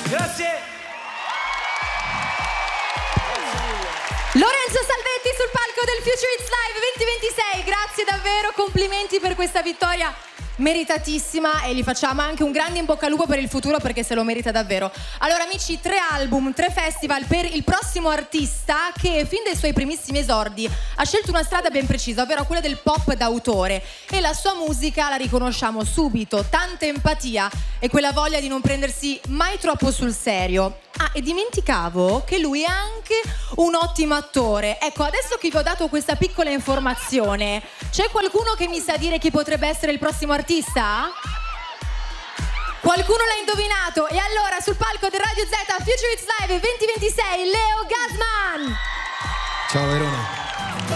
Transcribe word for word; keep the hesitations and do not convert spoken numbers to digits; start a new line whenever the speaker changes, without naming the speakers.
Grazie.
Lorenzo Salvetti sul palco del Future Hits Live duemilaventisei, grazie davvero, complimenti per questa vittoria meritatissima e gli facciamo anche un grande in bocca al lupo per il futuro perché se lo merita davvero. Allora amici, tre album, tre festival per il prossimo artista che fin dai suoi primissimi esordi ha scelto una strada ben precisa, ovvero quella del pop d'autore, e la sua musica la riconosciamo subito, tanta empatia e quella voglia di non prendersi mai troppo sul serio. Ah, e dimenticavo che lui è anche un ottimo attore. Ecco, adesso che vi ho dato questa piccola informazione, c'è qualcuno che mi sa dire chi potrebbe essere il prossimo artista? Qualcuno l'ha indovinato? E allora sul palco del Radio Z Future Hits Live duemilaventisei, Leo Gassman!
Ciao Verona.